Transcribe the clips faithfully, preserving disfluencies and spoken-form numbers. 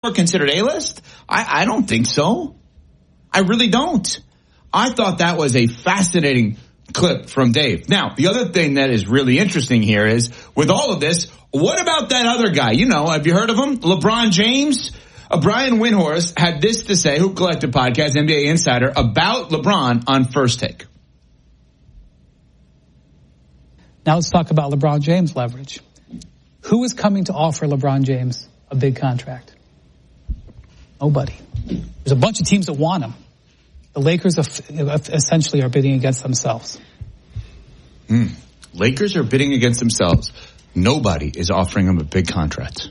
considered A-list? I, I don't think so. I really don't. I thought that was a fascinating clip from Dave. Now, the other thing that is really interesting here is, with all of this, what about that other guy? You know, have you heard of him? LeBron James? Uh, Brian Windhorst had this to say, Hoop Collective Podcast, N B A Insider, about LeBron on First Take. Now let's talk about LeBron James leverage. Who is coming to offer LeBron James a big contract? Nobody. There's a bunch of teams that want him. The Lakers essentially are bidding against themselves. Mm. Lakers are bidding against themselves. Nobody is offering him a big contract.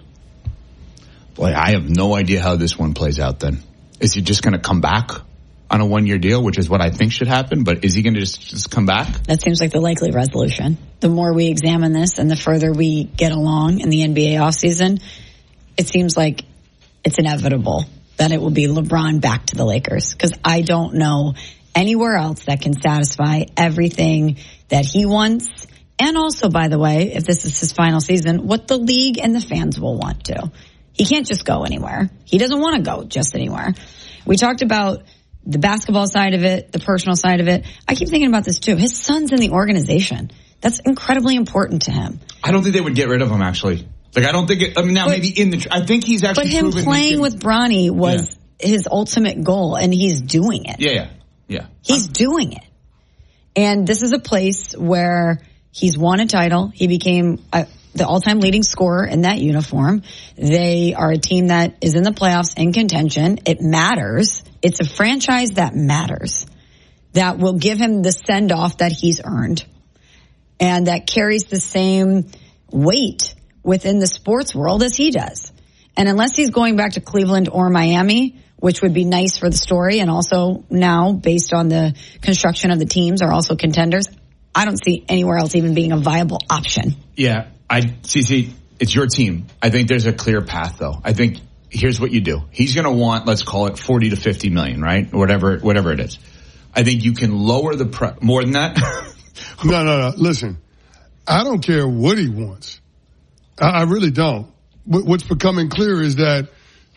Boy, I have no idea how this one plays out then. Is he just going to come back on a one-year deal, which is what I think should happen, but is he going to just, just come back? That seems like the likely resolution. The more we examine this and the further we get along in the N B A offseason, it seems like it's inevitable that it will be LeBron back to the Lakers, because I don't know anywhere else that can satisfy everything that he wants. And also, by the way, if this is his final season, what the league and the fans will want to. He can't just go anywhere. He doesn't want to go just anywhere. We talked about the basketball side of it, the personal side of it. I keep thinking about this too. His son's in the organization. That's incredibly important to him. I don't think they would get rid of him, actually. Like, I don't think it, I mean, now but, maybe in the, I think he's actually But him playing with Bronny was yeah. his ultimate goal, and he's doing it. Yeah, yeah, yeah. He's I'm, doing it. And this is a place where he's won a title. He became a, the all-time leading scorer in that uniform. They are a team that is in the playoffs in contention. It matters. It's a franchise that matters, that will give him the send-off that he's earned, and that carries the same weight within the sports world as he does. And unless he's going back to Cleveland or Miami, which would be nice for the story, and also now, based on the construction of the teams, are also contenders, I don't see anywhere else even being a viable option. Yeah, I see, see, it's your team. I think there's a clear path, though. I think here's what you do. He's going to want, let's call it forty to fifty million, right? Whatever, whatever it is. I think you can lower the pre- more than that. no, no, no. Listen, I don't care what he wants. I, I really don't. What's becoming clear is that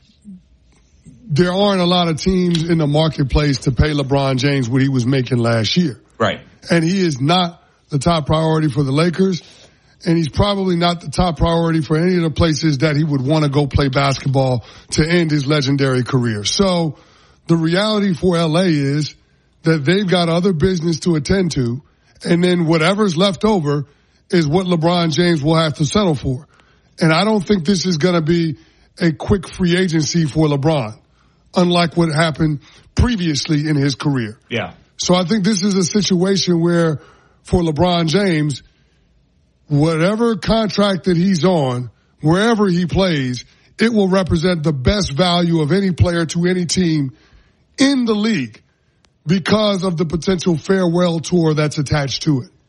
there aren't a lot of teams in the marketplace to pay LeBron James what he was making last year. Right. And he is not the top priority for the Lakers. And he's probably not the top priority for any of the places that he would want to go play basketball to end his legendary career. So the reality for L A is that they've got other business to attend to. And then whatever's left over is what LeBron James will have to settle for. And I don't think this is going to be a quick free agency for LeBron, unlike what happened previously in his career. Yeah. So I think this is a situation where for LeBron James, whatever contract that he's on, wherever he plays, it will represent the best value of any player to any team in the league because of the potential farewell tour that's attached to it.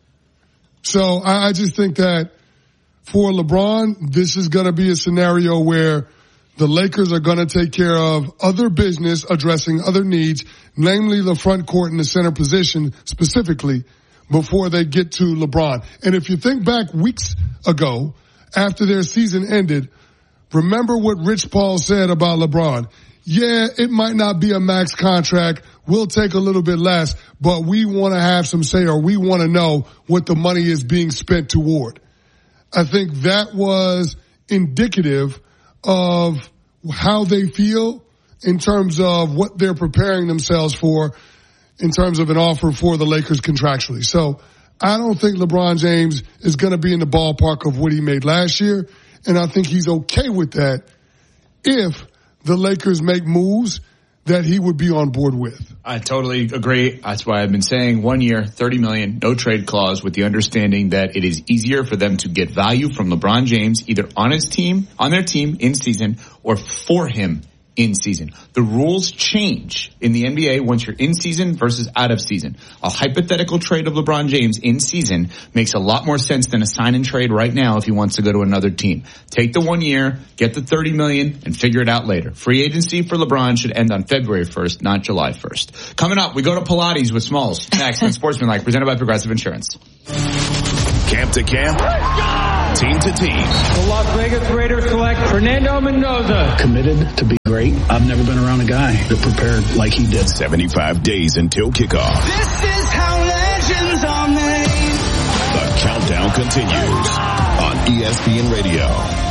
So I, I just think that for LeBron, this is going to be a scenario where the Lakers are going to take care of other business addressing other needs, namely the front court and the center position specifically, before they get to LeBron. And if you think back weeks ago, after their season ended, remember what Rich Paul said about LeBron. Yeah, it might not be a max contract. We'll take a little bit less, but we want to have some say, or we want to know what the money is being spent toward. I think that was indicative of how they feel in terms of what they're preparing themselves for in terms of an offer for the Lakers contractually. So I don't think LeBron James is going to be in the ballpark of what he made last year, and I think he's okay with that if the Lakers make moves that he would be on board with. I totally agree. That's why I've been saying one year, thirty million dollars, no trade clause, with the understanding that it is easier for them to get value from LeBron James either on his team, on their team in season, or for him in season. The rules change in the N B A once you're in season versus out of season. A hypothetical trade of LeBron James in season makes a lot more sense than a sign and trade right now if he wants to go to another team. Take the one year, get the thirty million dollars, and figure it out later. Free agency for LeBron should end on February first, not July first. Coming up, we go to Pilates with Smalls next on Sportsmanlike, presented by Progressive Insurance. Camp to camp. Let's go! Team to team. The Las Vegas Raiders select Fernando Mendoza. Committed to be great. I've never been around a guy that prepared like he did. seventy-five days until kickoff. This is how legends are made. The countdown continues on E S P N Radio.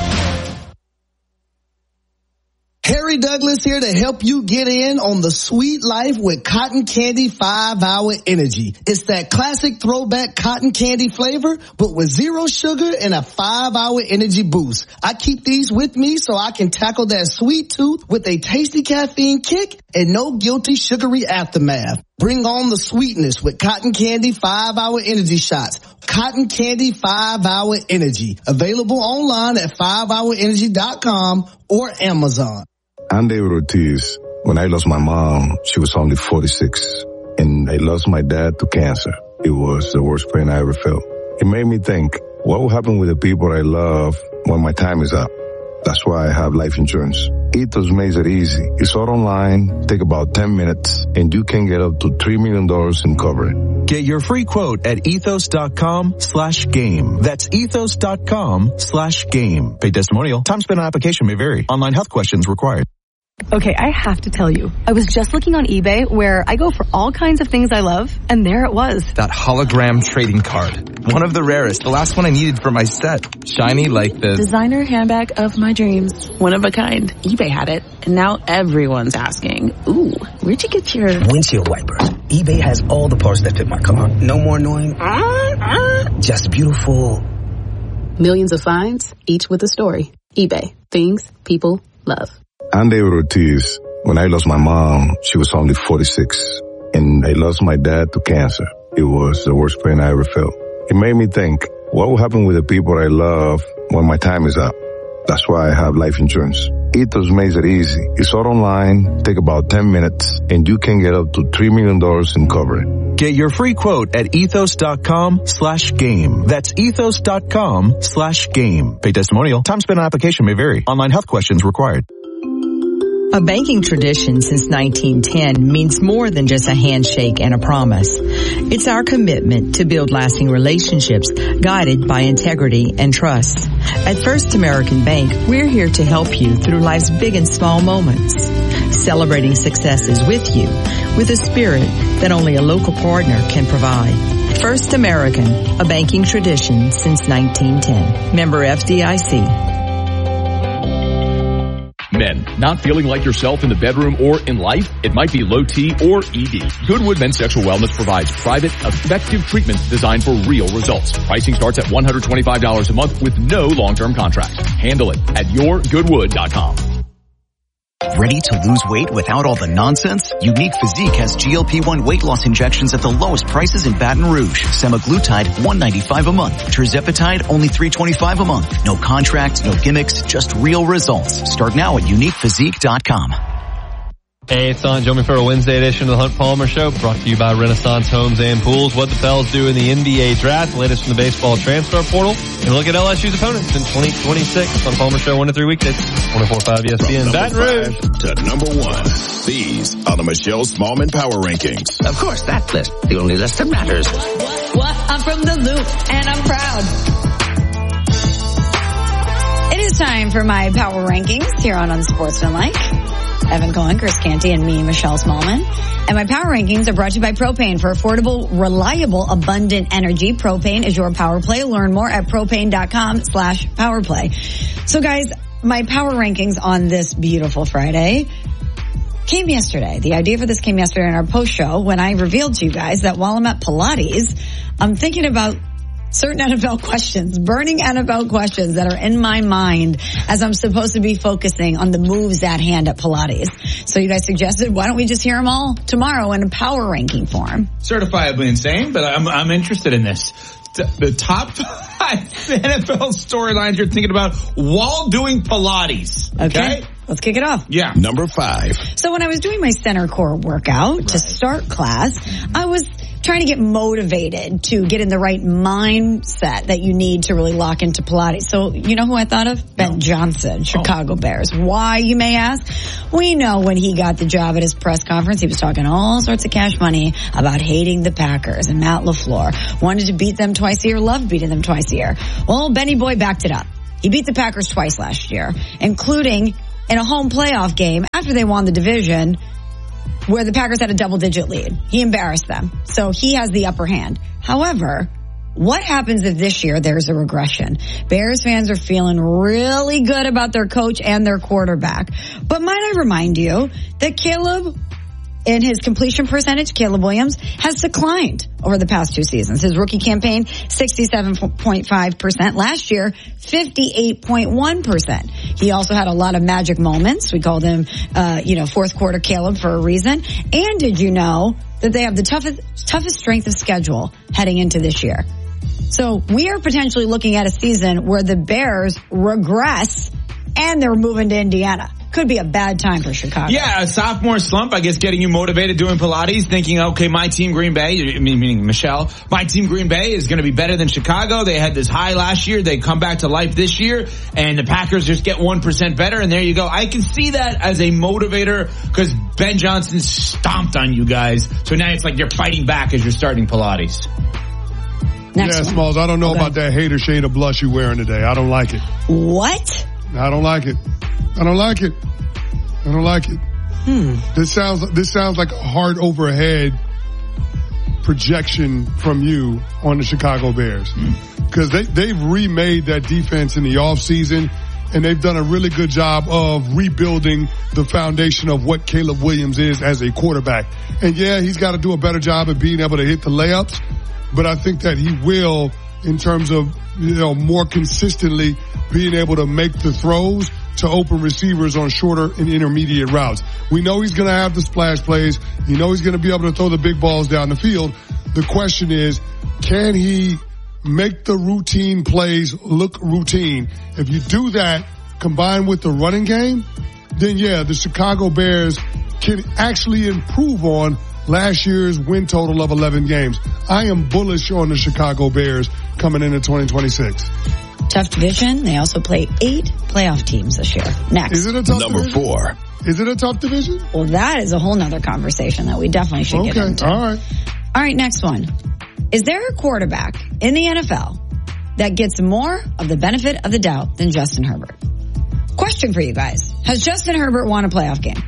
Harry Douglas here to help you get in on the sweet life with Cotton Candy five hour Energy. It's that classic throwback cotton candy flavor, but with zero sugar and a five hour energy boost. I keep these with me so I can tackle that sweet tooth with a tasty caffeine kick and no guilty sugary aftermath. Bring on the sweetness with Cotton Candy five hour Energy shots. Cotton Candy five hour Energy. Available online at five hour energy dot com or Amazon. I'm David Ortiz. When I lost my mom, she was only forty-six. And I lost my dad to cancer. It was the worst pain I ever felt. It made me think, what will happen with the people I love when my time is up? That's why I have life insurance. Ethos makes it easy. It's all online, take about ten minutes, and you can get up to three million dollars in coverage. Get your free quote at ethos.com slash game. That's ethos.com slash game. Paid testimonial. Time spent on application may vary. Online health questions required. Okay, I have to tell you, I was just looking on eBay where I go for all kinds of things I love, and there it was. That hologram trading card. One of the rarest. The last one I needed for my set. Shiny like the designer handbag of my dreams. One of a kind. eBay had it, and now everyone's asking, ooh, where'd you get your windshield wipers? eBay has all the parts that fit my car. No more annoying. Uh, uh, just beautiful. Millions of finds, each with a story. eBay. Things people love. I'm David Ortiz. When I lost my mom, she was only forty-six. And I lost my dad to cancer. It was the worst pain I ever felt. It made me think, what will happen with the people I love when my time is up? That's why I have life insurance. Ethos makes it easy. It's all online, take about ten minutes, and you can get up to three million dollars in coverage. Get your free quote at ethos.com slash game. That's ethos.com slash game. Paid testimonial. Time spent on application may vary. Online health questions required. A banking tradition since nineteen ten means more than just a handshake and a promise. It's our commitment to build lasting relationships guided by integrity and trust. At First American Bank, we're here to help you through life's big and small moments, celebrating successes with you with a spirit that only a local partner can provide. First American, a banking tradition since nineteen ten. Member F D I C. Men, not feeling like yourself in the bedroom or in life? It might be low T or E D. Goodwood Men's Sexual Wellness provides private, effective treatment designed for real results. Pricing starts at one hundred twenty-five dollars a month with no long-term contract. Handle it at your goodwood dot com. Ready to lose weight without all the nonsense? Unique Physique has G L P one weight loss injections at the lowest prices in Baton Rouge. Semaglutide, one ninety-five a month. Tirzepatide, only three twenty-five a month. No contracts, no gimmicks, just real results. Start now at unique physique dot com. Hey, it's on. Join me for a Wednesday edition of the Hunt Palmer Show, brought to you by Renaissance Homes and Pools. What the Pels do in the N B A draft, the latest from the baseball transfer portal, and look at L S U's opponents in twenty twenty-six on Palmer Show one to three weekdays, twenty-four point five E S P N. Baton Rouge to number one. These are the Michelle Smallman Power Rankings. Of course, that list, the only list that matters. What, what? I'm from the Loop, and I'm proud. It is time for my Power Rankings here on Unsportsmanlike. Evan Cohen, Chris Canty, and me, Michelle Smallman. And my Power Rankings are brought to you by Propane. For affordable, reliable, abundant energy, Propane is your power play. Learn more at propane.com slash power play. So guys, my Power Rankings on this beautiful Friday came yesterday. The idea for this came yesterday in our post show when I revealed to you guys that while I'm at Pilates, I'm thinking about certain N F L questions, burning N F L questions that are in my mind as I'm supposed to be focusing on the moves at hand at Pilates. So you guys suggested, why don't we just hear them all tomorrow in a power ranking form? Certifiably insane, but I'm, I'm interested in this. The top five N F L storylines you're thinking about while doing Pilates. Okay? okay. Let's kick it off. Yeah. Number five. So when I was doing my center core workout right. to start class, I was trying to get motivated to get in the right mindset that you need to really lock into Pilates. So you know who I thought of? Ben no. Johnson, Chicago oh. Bears. Why, you may ask? We know when he got the job at his press conference, he was talking all sorts of cash money about hating the Packers, and Matt LaFleur wanted to beat them twice a year, loved beating them twice a year. Well, Benny Boy backed it up. He beat the Packers twice last year, including in a home playoff game after they won the division where the Packers had a double-digit lead. He embarrassed them. So he has the upper hand. However, what happens if this year there's a regression? Bears fans are feeling really good about their coach and their quarterback. But might I remind you that Caleb, in his completion percentage, Caleb Williams, has declined over the past two seasons. His rookie campaign, sixty-seven point five percent. Last year, fifty-eight point one percent. He also had a lot of magic moments. We called him, uh, you know, fourth quarter Caleb for a reason. And did you know that they have the toughest, toughest strength of schedule heading into this year? So we are potentially looking at a season where the Bears regress and they're moving to Indiana. Could be a bad time for Chicago. Yeah, a sophomore slump, I guess, getting you motivated doing Pilates, thinking, okay, my team Green Bay, meaning Michelle, my team Green Bay is going to be better than Chicago. They had this high last year. They come back to life this year, and the Packers just get one percent better, and there you go. I can see that as a motivator because Ben Johnson stomped on you guys. So now it's like you're fighting back as you're starting Pilates. Next yeah, one. Smalls, I don't know okay. about that hater shade of blush you're wearing today. I don't like it. What? I don't like it. I don't like it. I don't like it. Hmm. This sounds this sounds like a hard overhead projection from you on the Chicago Bears. Because they, they've remade that defense in the offseason, and they've done a really good job of rebuilding the foundation of what Caleb Williams is as a quarterback. And yeah, he's got to do a better job of being able to hit the layups, but I think that he will, in terms of, you know, more consistently being able to make the throws to open receivers on shorter and intermediate routes. We know he's going to have the splash plays. You know he's going to be able to throw the big balls down the field. The question is, can he make the routine plays look routine? If you do that, combined with the running game, then yeah, the Chicago Bears can actually improve on last year's win total of eleven games. I am bullish on the Chicago Bears coming into twenty twenty-six. Tough division. They also play eight playoff teams this year. Next. Is it a tough Number division? four. Is it a tough division? Well, that is a whole nother conversation that we definitely should okay. get into. All right. All right, next one. Is there a quarterback in the N F L that gets more of the benefit of the doubt than Justin Herbert? Question for you guys. Has Justin Herbert won a playoff game?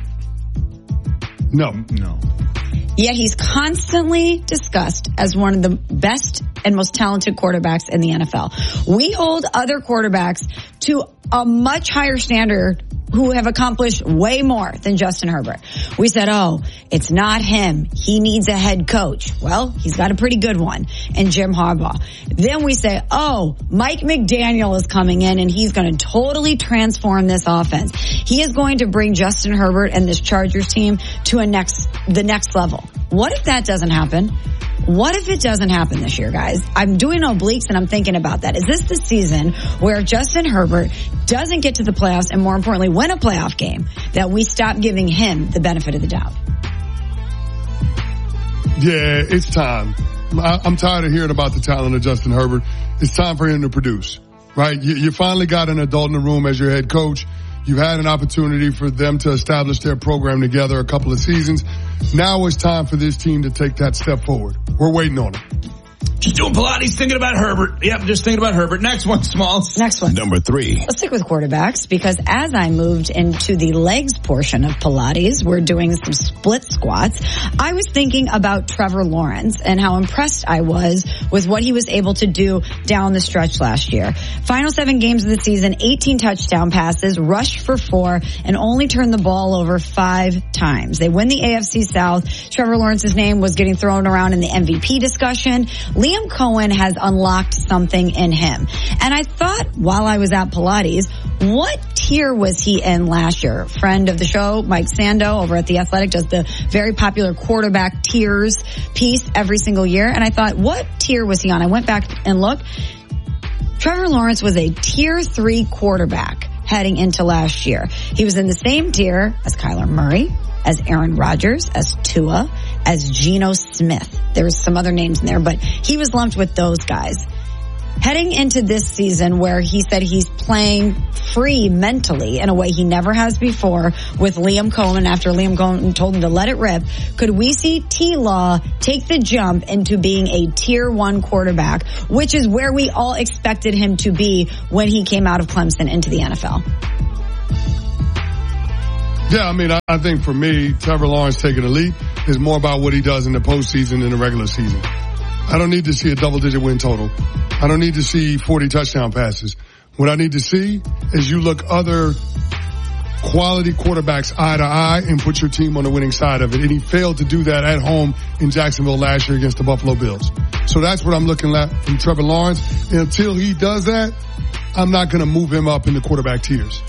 No. No. Yet he's constantly discussed as one of the best and most talented quarterbacks in the N F L. We hold other quarterbacks to a much higher standard who have accomplished way more than Justin Herbert. We said, oh, it's not him. He needs a head coach. Well, he's got a pretty good one in Jim Harbaugh. Then we say, oh, Mike McDaniel is coming in and he's going to totally transform this offense. He is going to bring Justin Herbert and this Chargers team to a next, the next level. What if that doesn't happen? What if it doesn't happen this year, guys? I'm doing obliques and I'm thinking about that. Is this the season where Justin Herbert doesn't get to the playoffs and, more importantly, win a playoff game, that we stop giving him the benefit of the doubt? Yeah, it's time. I, I'm tired of hearing about the talent of Justin Herbert. It's time for him to produce, right? You, you finally got an adult in the room as your head coach. You've had an opportunity for them to establish their program together a couple of seasons. Now it's time for this team to take that step forward. We're waiting on it. Just doing Pilates, thinking about Herbert. Yep, just thinking about Herbert. Next one, Smalls. Next one. Number three. Let's stick with quarterbacks, because as I moved into the legs portion of Pilates, we're doing some split squats. I was thinking about Trevor Lawrence and how impressed I was with what he was able to do down the stretch last year. Final seven games of the season, eighteen touchdown passes, rushed for four, and only turned the ball over five times. They win the A F C South. Trevor Lawrence's name was getting thrown around in the M V P discussion. Liam Cohen has unlocked something in him. And I thought while I was at Pilates, what tier was he in last year? Friend of the show, Mike Sando over at The Athletic, does the very popular quarterback tiers piece every single year. And I thought, what tier was he on? I went back and looked. Trevor Lawrence was a tier three quarterback heading into last year. He was in the same tier as Kyler Murray, as Aaron Rodgers, as Tua, as Geno Smith. There was some other names in there, but he was lumped with those guys. Heading into this season where he said he's playing free mentally in a way he never has before with Liam Cohen after Liam Cohen told him to let it rip, could we see T-Law take the jump into being a tier one quarterback, which is where we all expected him to be when he came out of Clemson into the N F L? Yeah, I mean, I, I think for me, Trevor Lawrence taking a leap is more about what he does in the postseason than the regular season. I don't need to see a double-digit win total. I don't need to see forty touchdown passes. What I need to see is you look other quality quarterbacks eye to eye and put your team on the winning side of it. And he failed to do that at home in Jacksonville last year against the Buffalo Bills. So that's what I'm looking at from Trevor Lawrence. And until he does that, I'm not going to move him up in the quarterback tiers.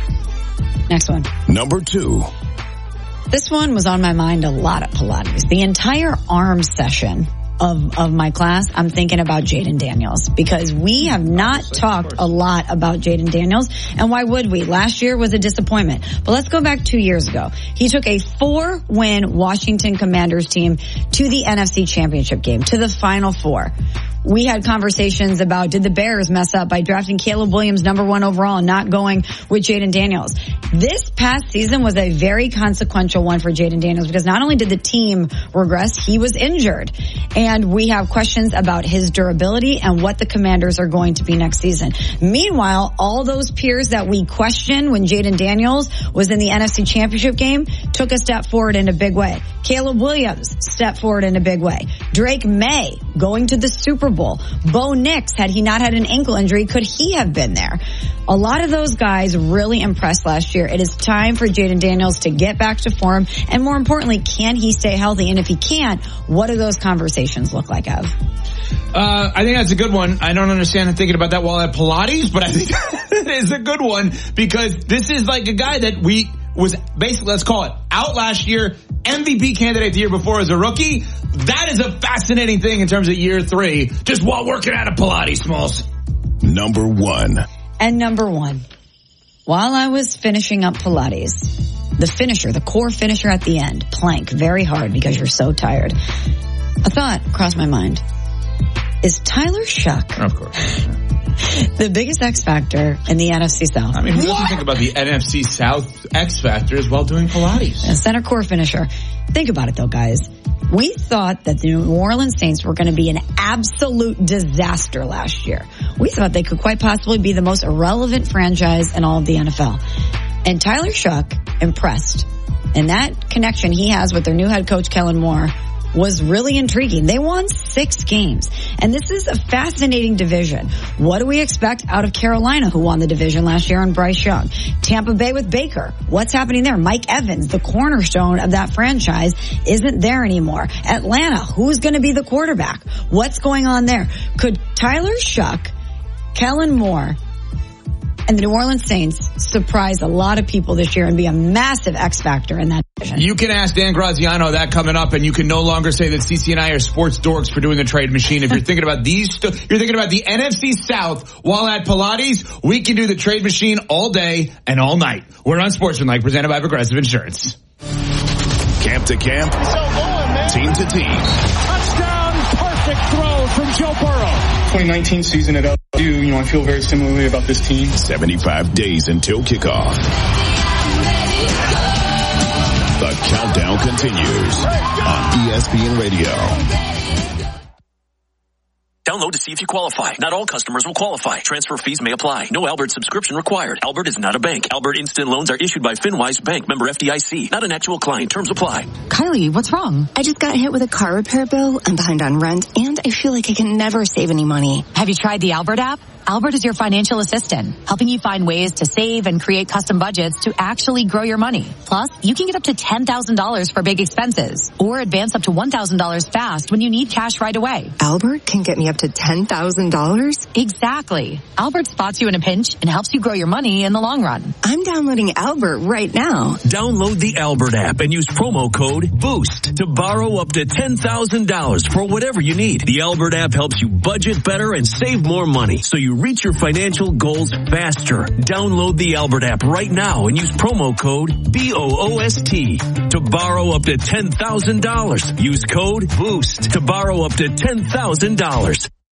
Next one. Number two. This one was on my mind a lot at Pilates. The entire arm session of, of my class, I'm thinking about Jayden Daniels because we have not talked a lot about Jayden Daniels. And why would we? Last year was a disappointment. But let's go back two years ago. He took a four-win Washington Commanders team to the N F C Championship game, to the Final Four. We had conversations about, did the Bears mess up by drafting Caleb Williams number one overall and not going with Jayden Daniels? This past season was a very consequential one for Jayden Daniels because not only did the team regress, he was injured. And we have questions about his durability and what the Commanders are going to be next season. Meanwhile, all those peers that we questioned when Jayden Daniels was in the N F C Championship game took a step forward in a big way. Caleb Williams stepped forward in a big way. Drake May going to the Super Bowl. Bo Nix, had he not had an ankle injury, could he have been there? A lot of those guys really impressed last year. It is time for Jayden Daniels to get back to form. And more importantly, can he stay healthy? And if he can't, what do those conversations look like, Ev? Uh, I think that's a good one. I don't understand thinking about that while at Pilates, but I think it is a good one because this is like a guy that we was basically, let's call it, out last year, M V P candidate the year before as a rookie. That is a fascinating thing in terms of year three, just while working out at Pilates, Smalls. Number one. And number one, while I was finishing up Pilates, the finisher, the core finisher at the end, plank, very hard because you're so tired. A thought crossed my mind. Is Tyler Shuck of course the biggest X factor in the N F C South? I mean, who doesn't think about the N F C South X factors while doing Pilates? A center core finisher. Think about it though, guys. We thought that the New Orleans Saints were going to be an absolute disaster last year. We thought they could quite possibly be the most irrelevant franchise in all of the N F L. And Tyler Shuck impressed. And that connection he has with their new head coach, Kellen Moore, was really intriguing. They won six games. And this is a fascinating division. What do we expect out of Carolina, who won the division last year, and Bryce Young? Tampa Bay with Baker. What's happening there? Mike Evans, the cornerstone of that franchise, isn't there anymore. Atlanta, who's going to be the quarterback? What's going on there? Could Tyler Shuck, Kellen Moore, and the New Orleans Saints surprise a lot of people this year and be a massive X factor in that division? You can ask Dan Graziano that coming up, and you can no longer say that C C and I are sports dorks for doing a trade machine. If you're thinking about these, st- you're thinking about the N F C South while at Pilates, we can do the trade machine all day and all night. We're on Sportsmanlike, presented by Progressive Insurance. Camp to camp, team to team. Touchdown, perfect throw from Joe Burrow. twenty nineteen season at L S U, you know, I feel very similarly about this team. seventy-five days until kickoff. The countdown continues on E S P N Radio. Download to see if you qualify. Not all customers will qualify. Transfer fees may apply. No Albert subscription required. Albert is not a bank. Albert Instant Loans are issued by FinWise Bank, member F D I C. Not an actual client. Terms apply. Kylie, what's wrong? I just got hit with a car repair bill. I'm behind on rent, and I feel like I can never save any money. Have you tried the Albert app? Albert is your financial assistant, helping you find ways to save and create custom budgets to actually grow your money. Plus, you can get up to ten thousand dollars for big expenses or advance up to one thousand dollars fast when you need cash right away. Albert can get me up to ten thousand dollars? Exactly. Albert spots you in a pinch and helps you grow your money in the long run. I'm downloading Albert right now. Download the Albert app and use promo code BOOST to borrow up to ten thousand dollars for whatever you need. The Albert app helps you budget better and save more money so you reach your financial goals faster. Download the Albert app right now and use promo code B O O S T to borrow up to ten thousand dollars. Use code BOOST to borrow up to ten thousand dollars.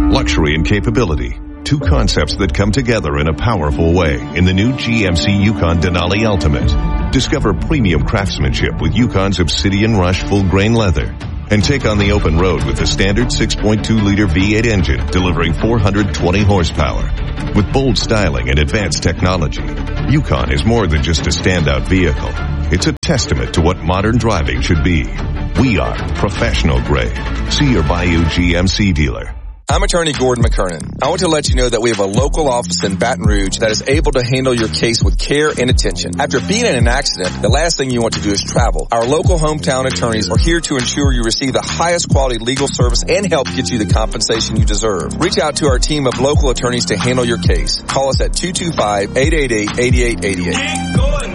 luxury and capability. Two concepts that come together in a powerful way in the new G M C Yukon Denali Ultimate. Discover premium craftsmanship with Yukon's Obsidian Rush full grain leather. And take on the open road with the standard six point two liter V eight engine delivering four hundred twenty horsepower. With bold styling and advanced technology, Yukon is more than just a standout vehicle. It's a testament to what modern driving should be. We are professional grade. See your Bayou G M C dealer. I'm attorney Gordon McKernan. I want to let you know that we have a local office in Baton Rouge that is able to handle your case with care and attention. After being in an accident, the last thing you want to do is travel. Our local hometown attorneys are here to ensure you receive the highest quality legal service and help get you the compensation you deserve. Reach out to our team of local attorneys to handle your case. Call us at two two five, eight eight eight, eight eight eight eight. Get going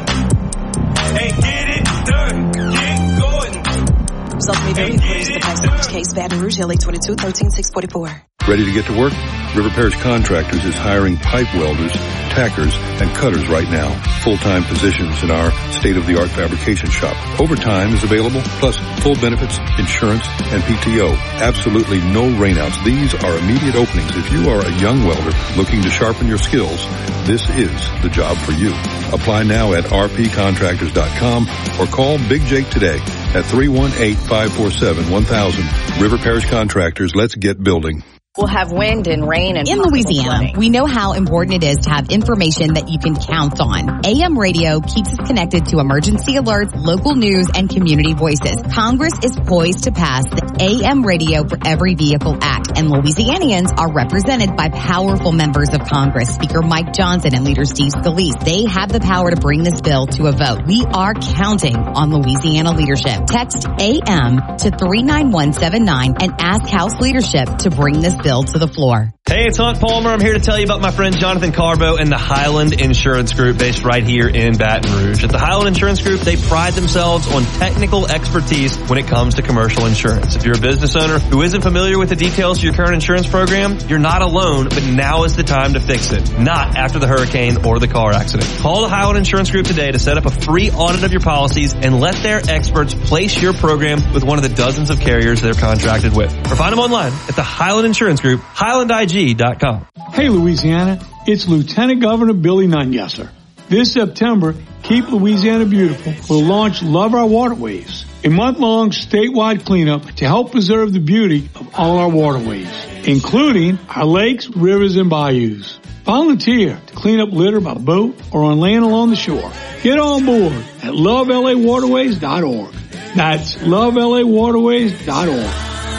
and get it done. Get going. Results may vary according to the facts of each case. Baton Rouge, L A twenty-two, thirteen, six forty-four. Ready to get to work? River Parish Contractors is hiring pipe welders, tackers, and cutters right now. Full-time positions in our state-of-the-art fabrication shop. Overtime is available, plus full benefits, insurance, and P T O. Absolutely no rainouts. These are immediate openings. If you are a young welder looking to sharpen your skills, this is the job for you. Apply now at r p contractors dot com or call Big Jake today at three one eight, five four seven, one thousand. River Parish Contractors, let's get building. We'll have wind and rain and in Louisiana, flooding. We know how important it is to have information that you can count on. A M radio keeps us connected to emergency alerts, local news, and community voices. Congress is poised to pass the A M Radio for Every Vehicle Act, and Louisianians are represented by powerful members of Congress, Speaker Mike Johnson and Leader Steve Scalise. They have the power to bring this bill to a vote. We are counting on Louisiana leadership. Text A M to three nine one seven nine and ask House leadership to bring this bill to the floor. Hey, it's Hunt Palmer. I'm here to tell you about my friend Jonathan Carbo and the Highland Insurance Group based right here in Baton Rouge. At the Highland Insurance Group, they pride themselves on technical expertise when it comes to commercial insurance. If you're a business owner who isn't familiar with the details of your current insurance program, you're not alone, but now is the time to fix it, not after the hurricane or the car accident. Call the Highland Insurance Group today to set up a free audit of your policies and let their experts place your program with one of the dozens of carriers they're contracted with. Or find them online at the Highland Insurance Group, highland I G dot com. Hey Louisiana, it's Lieutenant Governor Billy Nungesser. This September, Keep Louisiana Beautiful will launch Love Our Waterways, a month-long statewide cleanup to help preserve the beauty of all our waterways, including our lakes, rivers, and bayous. Volunteer to clean up litter by boat or on land along the shore. Get on board at love l a waterways dot org. That's love l a waterways dot org.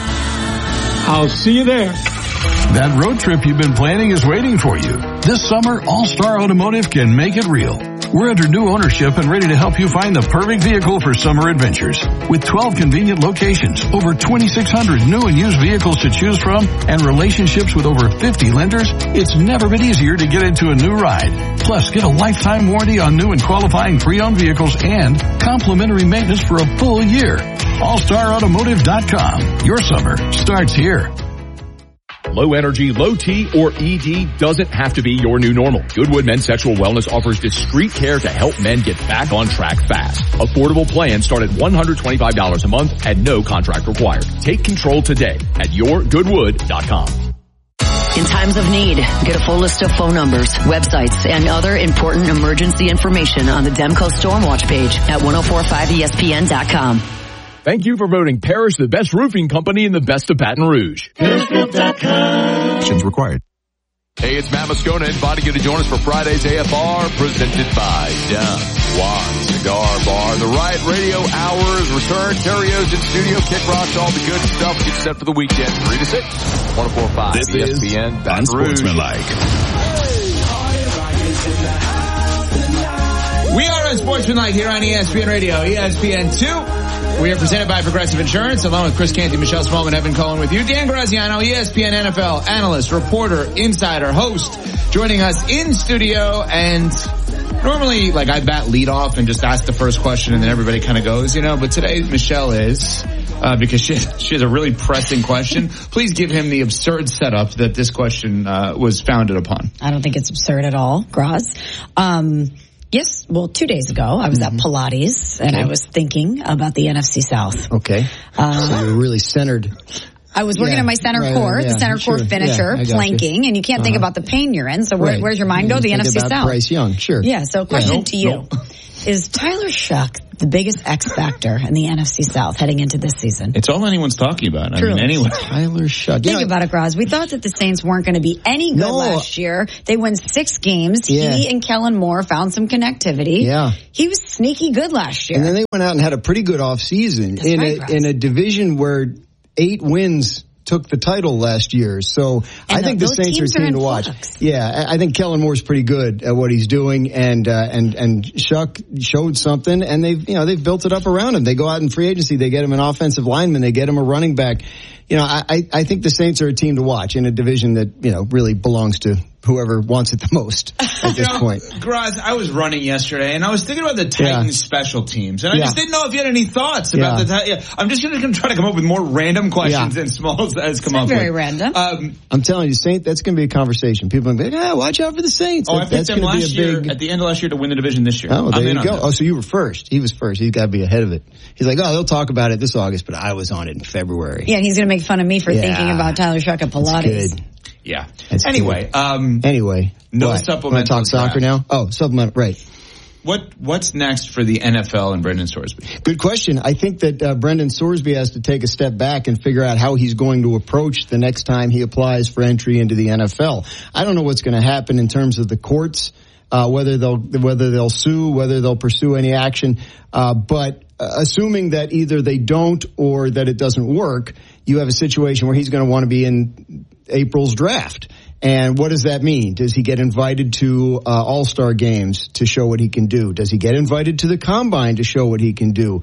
I'll see you there. That road trip you've been planning is waiting for you. This summer, All-Star Automotive can make it real. We're under new ownership and ready to help you find the perfect vehicle for summer adventures. With twelve convenient locations, over twenty-six hundred new and used vehicles to choose from, and relationships with over fifty lenders, it's never been easier to get into a new ride. Plus, get a lifetime warranty on new and qualifying pre-owned vehicles and complimentary maintenance for a full year. all star automotive dot com. Your summer starts here. Low energy, low T, or E D doesn't have to be your new normal. Goodwood Men's Sexual Wellness offers discreet care to help men get back on track fast. Affordable plans start at one hundred twenty-five dollars a month and no contract required. Take control today at your goodwood dot com. In times of need, get a full list of phone numbers, websites, and other important emergency information on the Demco Stormwatch page at ten forty-five E S P N dot com. Thank you for voting Parrish the best roofing company in the best of Baton Rouge. Parrish Group dot com. Actions required. Hey, it's Matt Moscona inviting you to join us for Friday's A F R, presented by Don Juan Cigar Bar. The Riot Radio Hour is returned. Terrio's in studio, Kick Rocks, all the good stuff. Get set for the weekend, three to six. ten forty-five This E S P N, is Baton Rouge. Unsportsmanlike. We are Unsportsmanlike here on E S P N Radio, E S P N two. We are presented by Progressive Insurance, along with Chris Canty, Michelle Smallman, Evan Cohen with you. Dan Graziano, E S P N N F L analyst, reporter, insider, host, joining us in studio. And normally, like, I bat lead off and just ask the first question and then everybody kind of goes, you know, but today Michelle is, uh, because she has, she has a really pressing question. Please give him the absurd setup that this question, uh, was founded upon. I don't think it's absurd at all, Graz. Um, Yes, well, two days ago, I was mm-hmm. at Pilates, and okay. I was thinking about the N F C South. Okay. Uh, so you're really centered I was working yeah, at my center right, core, yeah, the center sure. core finisher, yeah, planking, you. and you can't uh-huh. think about the pain you're in. So where, right. where's your mind go? You The N F C about South. Bryce Young, sure. Yeah. So question yeah, nope, to you: nope. Is Tyler Shuck the biggest X factor in the N F C South heading into this season? It's all anyone's talking about. I Truly. mean, anyway. Tyler Shuck. Think you know, about it, Graz. We thought that the Saints weren't going to be any good no. last year. They won six games. Yeah. He and Kellen Moore found some connectivity. Yeah. He was sneaky good last year. And then they went out and had a pretty good offseason in right, a Graz. in a division where eight wins took the title last year. So and I think the Saints are a team to watch. Flux. Yeah, I think Kellen Moore's pretty good at what he's doing, and uh, and and Shuck showed something, and they've you know they've built it up around him. They go out in free agency, they get him an offensive lineman, they get him a running back. You know, I I think the Saints are a team to watch in a division that you know really belongs to whoever wants it the most at this you know, point. Graz, I was running yesterday, and I was thinking about the Titans' yeah. special teams, and I yeah. just didn't know if you had any thoughts about yeah. the Titans. I'm just going to try to come up with more random questions yeah. than Smalls has come it's up very with. Very random. Um, I'm telling you, Saint, that's going to be a conversation. People are going to be like, ah, watch out for the Saints. Oh, that, I picked that's them last be a year, big... at the end of last year to win the division this year. Oh, there I'm you go. Oh, so you were first. He was first. He's got to be ahead of it. He's like, oh, they'll talk about it this August, but I was on it in February. Yeah, and he's going to make fun of me for yeah. thinking about Tyler Shuck at Pilates. That's good. Yeah. That's anyway. Um, anyway. No what? supplemental Want to talk soccer now? Oh, supplemental, right. What What's next for the N F L and Brendan Sorsby? Good question. I think that uh, Brendan Sorsby has to take a step back and figure out how he's going to approach the next time he applies for entry into the N F L. I don't know what's going to happen in terms of the courts, uh, whether they'll whether they'll sue, whether they'll pursue any action. Uh, but uh, assuming that either they don't or that it doesn't work, you have a situation where he's going to want to be in April's draft. And what does that mean? Does he get invited to uh, all-star games to show what he can do? Does he get invited to the combine to show what he can do?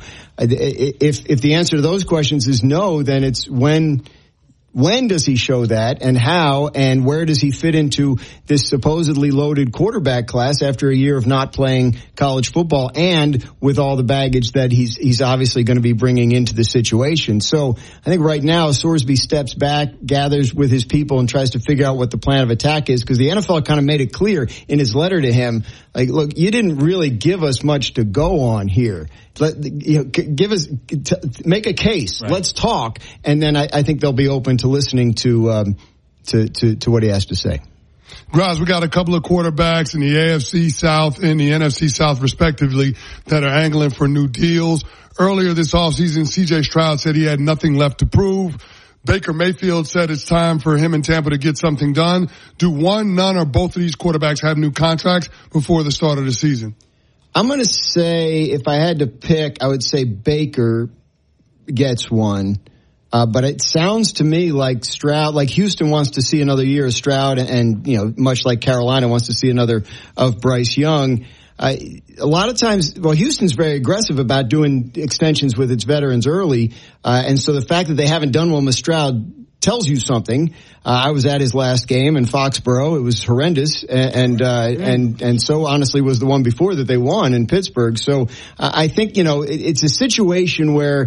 If if the answer to those questions is no, then it's when when does he show that and how and where does he fit into this supposedly loaded quarterback class after a year of not playing college football and with all the baggage that he's he's obviously going to be bringing into the situation. So I think right now Sorsby steps back, gathers with his people and tries to figure out what the plan of attack is because the N F L kind of made it clear in his letter to him, like, look, you didn't really give us much to go on here. Let, you know, give us, t- make a case. Right. Let's talk, and then I, I think they'll be open to listening to, um, to to to what he has to say. Graz, we got a couple of quarterbacks in the A F C South and the N F C South, respectively, that are angling for new deals. Earlier this offseason, C J Stroud said he had nothing left to prove. Baker Mayfield said it's time for him and Tampa to get something done. Do one, none, or both of these quarterbacks have new contracts before the start of the season? I'm going to say, if I had to pick, I would say Baker gets one. Uh, but it sounds to me like Stroud, like Houston wants to see another year of Stroud and, and you know, much like Carolina wants to see another of Bryce Young. Uh, a lot of times, well, Houston's very aggressive about doing extensions with its veterans early. Uh, and so the fact that they haven't done one with Stroud tells you something. Uh, I was at his last game in Foxborough. It was horrendous. And, and, uh, and, and so honestly was the one before that they won in Pittsburgh. So uh, I think, you know, it, it's a situation where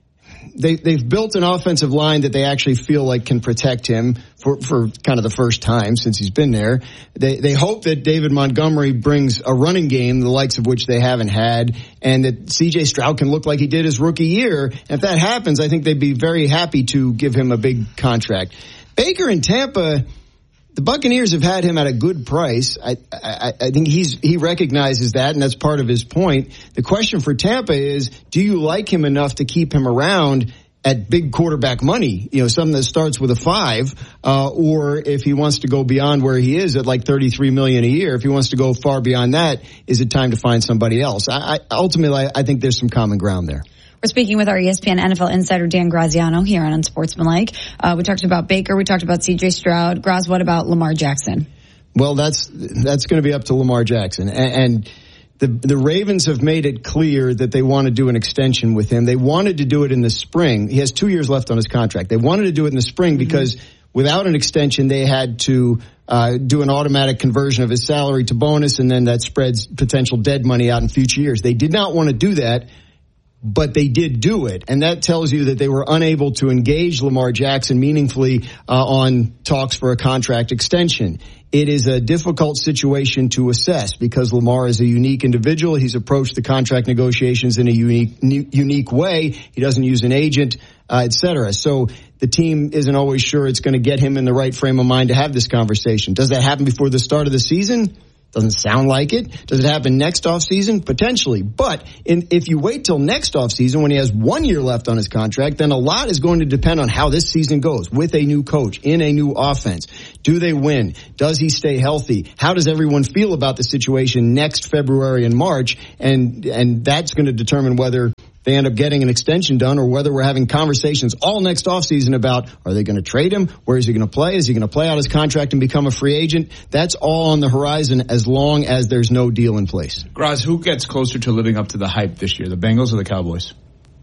They, they've built an offensive line that they actually feel like can protect him for, for kind of the first time since he's been there. They, they hope that David Montgomery brings a running game, the likes of which they haven't had, and that C J Stroud can look like he did his rookie year. And if that happens, I think they'd be very happy to give him a big contract. Baker in Tampa, the Buccaneers have had him at a good price. I, I, I think he's he recognizes that, and that's part of his point. The question for Tampa is, do you like him enough to keep him around at big quarterback money? You know, something that starts with a five, uh, or if he wants to go beyond where he is at like thirty-three million dollars a year, if he wants to go far beyond that, is it time to find somebody else? I, I, ultimately, I think there's some common ground there. We're speaking with our E S P N N F L insider Dan Graziano here on Unsportsmanlike. Uh, we talked about Baker. We talked about C J Stroud. Graz, what about Lamar Jackson? Well, that's that's going to be up to Lamar Jackson. And, and the the Ravens have made it clear that they want to do an extension with him. They wanted to do it in the spring. He has two years left on his contract. They wanted to do it in the spring because mm-hmm. without an extension, they had to uh do an automatic conversion of his salary to bonus, and then that spreads potential dead money out in future years. They did not want to do that, but they did do it. And that tells you that they were unable to engage Lamar Jackson meaningfully uh, on talks for a contract extension. It is a difficult situation to assess because Lamar is a unique individual. He's approached the contract negotiations in a unique unique way. He doesn't use an agent, uh, et cetera. So the team isn't always sure it's going to get him in the right frame of mind to have this conversation. Does that happen before the start of the season? Doesn't sound like it. Does it happen next offseason? Potentially. But in, if you wait till next offseason when he has one year left on his contract, then a lot is going to depend on how this season goes with a new coach in a new offense. Do they win? Does he stay healthy? How does everyone feel about the situation next February and March? And, and that's going to determine whether they end up getting an extension done or whether we're having conversations all next offseason about, are they going to trade him? Where is he going to play? Is he going to play out his contract and become a free agent? That's all on the horizon as long as there's no deal in place. Graz, who gets closer to living up to the hype this year, the Bengals or the Cowboys?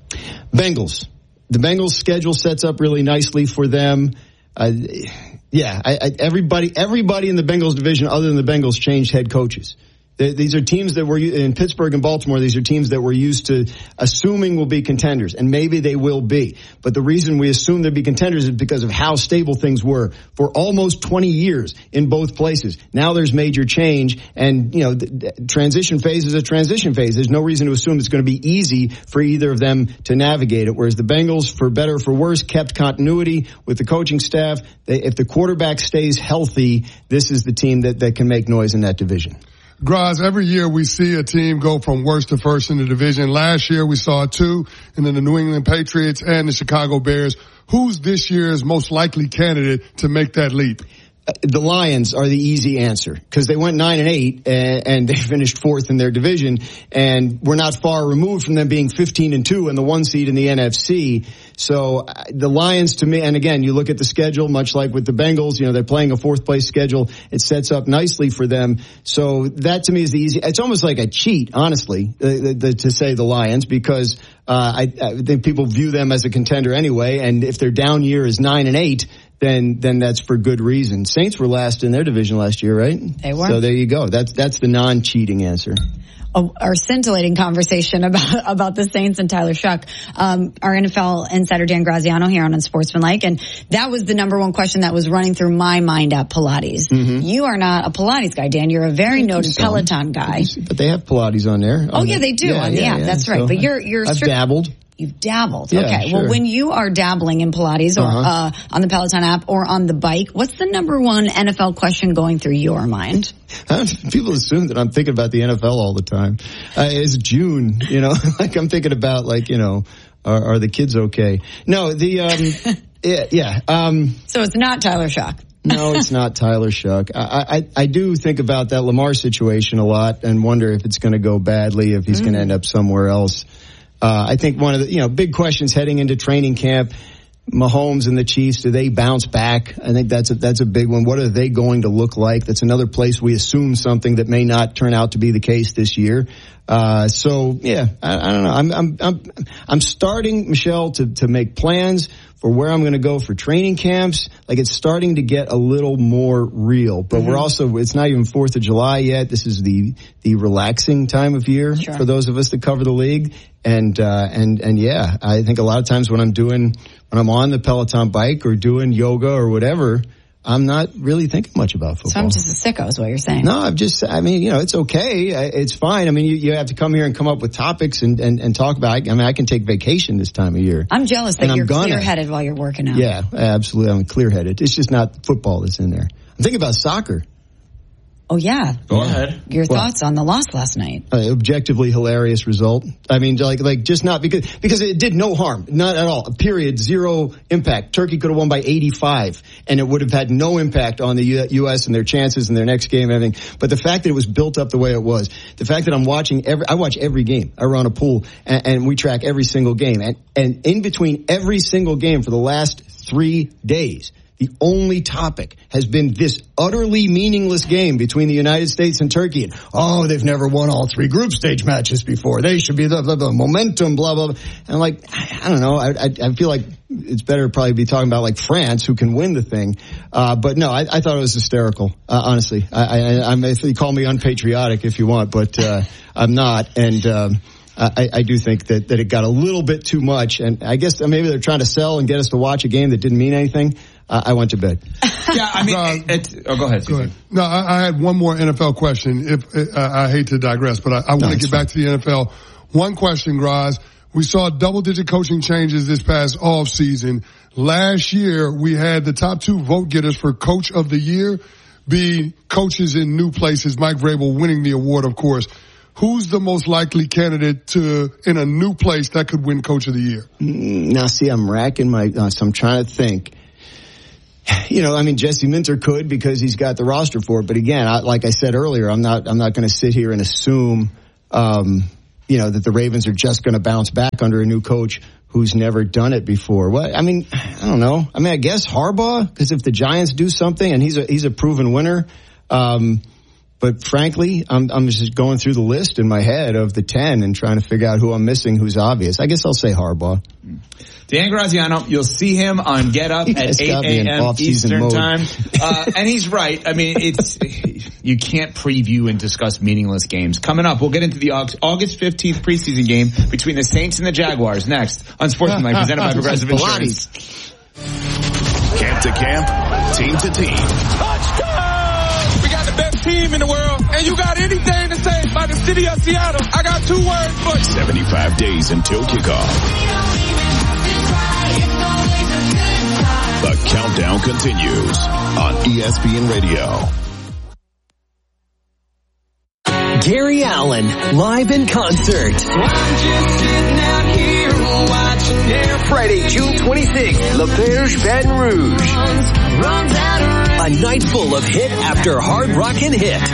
Bengals. The Bengals schedule sets up really nicely for them. Uh, yeah, I, I, everybody, everybody in the Bengals division other than the Bengals changed head coaches. These are teams that were in Pittsburgh and Baltimore. These are teams that we're used to assuming will be contenders, and maybe they will be. But the reason we assume they'll be contenders is because of how stable things were for almost twenty years in both places. Now there's major change, and you know, the transition phase is a transition phase. There's no reason to assume it's going to be easy for either of them to navigate it. Whereas the Bengals, for better or for worse, kept continuity with the coaching staff. They, if the quarterback stays healthy, this is the team that, that can make noise in that division. Graz, every year we see a team go from worst to first in the division. Last year we saw two, and then the New England Patriots and the Chicago Bears. Who's this year's most likely candidate to make that leap? The Lions are the easy answer because they went nine and eight and, and they finished fourth in their division, and we're not far removed from them being fifteen and two and the one seed in the N F C. So uh, the Lions, to me, and again, you look at the schedule, much like with the Bengals, you know, they're playing a fourth place schedule. It sets up nicely for them. So that to me is the easy. It's almost like a cheat, honestly, uh, the, the, to say the Lions, because uh, I, I think people view them as a contender anyway. And if their down year is nine and eight, then then that's for good reason. Saints were last in their division last year, right? They were. So there you go. That's that's the non-cheating answer. Oh, our scintillating conversation about about the Saints and Tyler Shuck, um, our N F L insider Dan Graziano here on Unsportsmanlike, and that was the number one question that was running through my mind at Pilates. Mm-hmm. You are not a Pilates guy, Dan. You're a very noted Peloton guy. But they have Pilates on there. Oh yeah, they do yeah, on the yeah, app. yeah. That's right. So but you're you're I've strict- dabbled. You've dabbled. Yeah, okay. Sure. Well, when you are dabbling in Pilates or uh-huh. uh, on the Peloton app or on the bike, what's the number one N F L question going through your mind? People assume that I'm thinking about the N F L all the time. Uh, it's June, you know, like I'm thinking about like, you know, are, are the kids okay? No, the, um, yeah, yeah. Um, so it's not Tyler Shuck. No, it's not Tyler Shuck. I, I, I do think about that Lamar situation a lot and wonder if it's going to go badly, if he's mm. going to end up somewhere else. Uh, I think one of the, you know, big questions heading into training camp, Mahomes and the Chiefs, do they bounce back? I think that's a, that's a big one. What are they going to look like? That's another place we assume something that may not turn out to be the case this year. Uh, so yeah, I, I don't know. I'm, I'm, I'm, I'm starting, Michelle, to, to make plans for where I'm going to go for training camps. Like it's starting to get a little more real, but mm-hmm. we're also, it's not even fourth of July yet. This is the, the relaxing time of year sure. for those of us that cover the league. And, uh, and, and yeah, I think a lot of times when I'm doing, when I'm on the Peloton bike or doing yoga or whatever, I'm not really thinking much about football. So I'm just a sicko is what you're saying. No, I'm just, I mean, you know, it's okay. It's fine. I mean, you, you have to come here and come up with topics and, and, and talk about it. I mean, I can take vacation this time of year. I'm jealous that you're clear-headed while you're working out. Yeah, absolutely. I'm clear-headed. It's just not football that's in there. I'm thinking about soccer. Oh, yeah. Go ahead. Your well, thoughts on the loss last night? Uh, objectively hilarious result. I mean, like, like just not because, because it did no harm. Not at all. Period. Zero impact. Turkey could have won by eighty-five and it would have had no impact on the U S and their chances in their next game and everything. But the fact that it was built up the way it was, the fact that I'm watching every, I watch every game. I run a pool and, and we track every single game. And, and in between every single game for the last three days, the only topic has been this utterly meaningless game between the United States and Turkey. And, oh, they've never won all three group stage matches before. They should be the, the, the momentum, blah, blah, blah. And I'm like, I, I don't know. I, I, I feel like it's better to probably be talking about like France, who can win the thing. Uh, but no, I, I thought it was hysterical, uh, honestly. I, I, I'm, if you call me unpatriotic if you want, but uh, I'm not. And um, I, I do think that, that it got a little bit too much. And I guess maybe they're trying to sell and get us to watch a game that didn't mean anything. Uh, I went to bed. Yeah, I mean, uh, it's, oh, go ahead. Go ahead. No, I, I had one more N F L question. If uh, I hate to digress, but I, I want to no, get fine. back to the N F L. One question, Graz. We saw double-digit coaching changes this past offseason. Last year, we had the top two vote getters for Coach of the Year be coaches in new places. Mike Vrabel winning the award, of course. Who's the most likely candidate to in a new place that could win Coach of the Year? Now, see, I'm racking my, uh, so I'm trying to think. You know, I mean, Jesse Minter could because he's got the roster for it. But again, I, like I said earlier, I'm not, I'm not going to sit here and assume, um, you know, that the Ravens are just going to bounce back under a new coach who's never done it before. What? I mean, I don't know. I mean, I guess Harbaugh, because if the Giants do something and he's a, he's a proven winner, um, but frankly, I'm, I'm just going through the list in my head of the ten and trying to figure out who I'm missing, who's obvious. I guess I'll say Harbaugh. Dan Graziano, you'll see him on Get Up at eight a.m. Eastern mode. Time. Uh, and he's right. I mean, it's, you can't preview and discuss meaningless games. Coming up, we'll get into the August fifteenth preseason game between the Saints and the Jaguars next on Sportsmanlike, presented by Progressive Insurance. Camp to camp, team to team. Touchdown! We got the best team in the world, and you got anything to say about the city of Seattle, I got two words for you. seventy-five days until kickoff. The countdown continues on E S P N Radio. Gary Allen, live in concert. I'm just sitting out here watching their Friday, June twenty-sixth, La Perche, Baton Rouge. runs out A night full of hit after hard rockin' hit.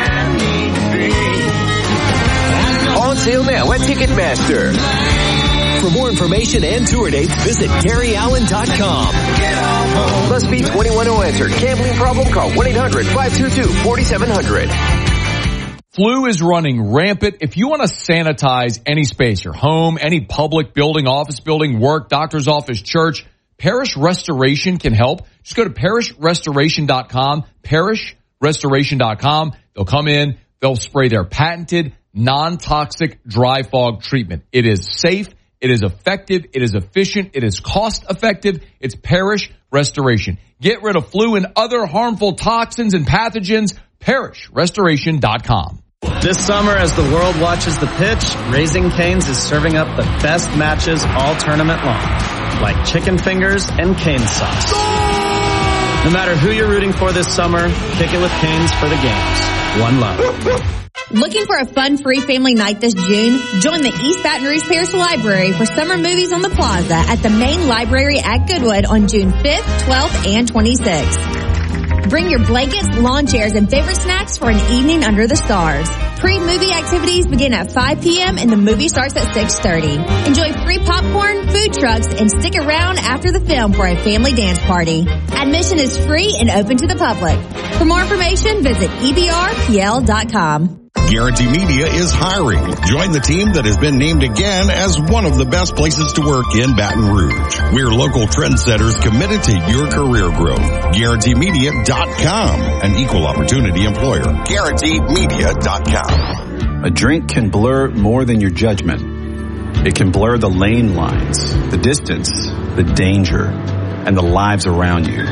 On sale now at Ticketmaster. For more information and tour dates, visit Gary Allen dot com. Must be twenty-one or enter. Gambling problem? Call one eight hundred five two two four seven zero zero. Flu is running rampant. If you want to sanitize any space, your home, any public building, office building, work, doctor's office, church, Parish Restoration can help. Just go to parish restoration dot com, parish restoration dot com. They'll come in, they'll spray their patented non-toxic dry fog treatment. It is safe. It is effective. It is efficient. It is cost effective. It's Parish Restoration. Get rid of flu and other harmful toxins and pathogens. parish restoration dot com. This summer, as the world watches the pitch, Raising Cane's is serving up the best matches all tournament long, like chicken fingers and cane sauce. No matter who you're rooting for this summer, kick it with Cane's for the games. One love. Looking for a fun, free family night this June? Join the East Baton Rouge Parish Library for summer movies on the plaza at the main library at Goodwood on June fifth, twelfth, and twenty-sixth. Bring your blankets, lawn chairs, and favorite snacks for an evening under the stars. Pre-movie activities begin at five p.m. and the movie starts at six thirty. Enjoy free popcorn, food trucks, and stick around after the film for a family dance party. Admission is free and open to the public. For more information, visit E B R P L dot com. Guarantee Media is hiring. Join the team that has been named again as one of the best places to work in Baton Rouge. We're local trendsetters committed to your career growth. Guarantee Media dot com, an equal opportunity employer. Guarantee Media dot com. A drink can blur more than your judgment. It can blur the lane lines, the distance, the danger, and the lives around you.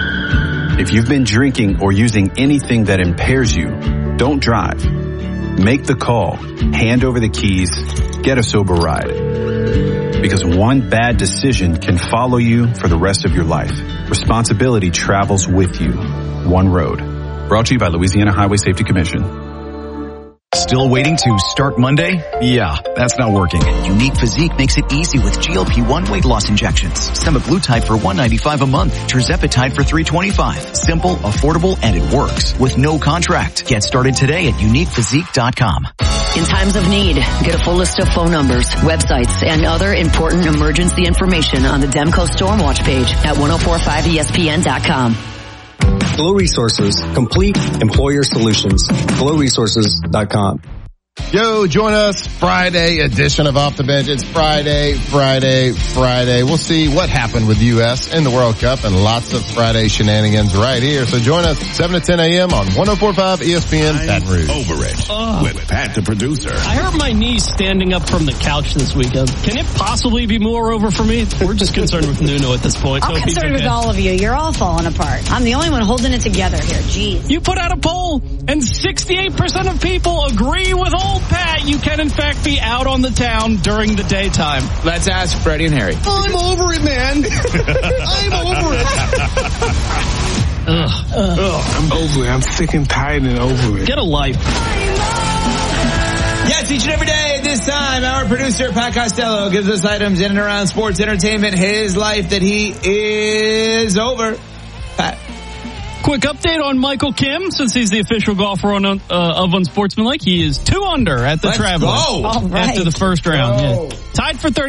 If you've been drinking or using anything that impairs you, don't drive. Make the call, hand over the keys, get a sober ride. Because one bad decision can follow you for the rest of your life. Responsibility travels with you. One road. Brought to you by Louisiana Highway Safety Commission. Still waiting to start Monday? Yeah, that's not working. Unique Physique makes it easy with G L P one weight loss injections. Semaglutide for one hundred ninety-five dollars a month. Tirzepatide for three hundred twenty-five dollars. Simple, affordable, and it works. With no contract. Get started today at unique physique dot com. In times of need, get a full list of phone numbers, websites, and other important emergency information on the Demco Stormwatch page at ten forty-five E S P N dot com. Glow Resources, complete employer solutions. glow resources dot com. Yo, join us Friday edition of Off the Bench. It's Friday, Friday, Friday. We'll see what happened with the U S in the World Cup and lots of Friday shenanigans right here. So join us seven to ten a.m. on ten forty-five E S P N Baton Rouge. Over it oh. with Pat the producer. I hurt my knee standing up from the couch this weekend. Can it possibly be more over for me? We're just concerned with Nuno at this point. I'm concerned with all of you. You're all falling apart. I'm the only one holding it together here. Jeez. You put out a poll and sixty-eight percent of people agree with all told Pat you can in fact be out on the town during the daytime? Let's ask Freddie and Harry. I'm over it, man. I'm over it. Ugh. Ugh. I'm over it. I'm sick and tired and over it. Get a life. Yes, each and every day at this time, our producer, Pat Costello, gives us items in and around sports entertainment, his life that he is over. Pat. Quick update on Michael Kim, since he's the official golfer on, uh, of Unsportsmanlike. He is two under at the Let's Travelers go. after All right. the first round. Yeah. Tied for thirty.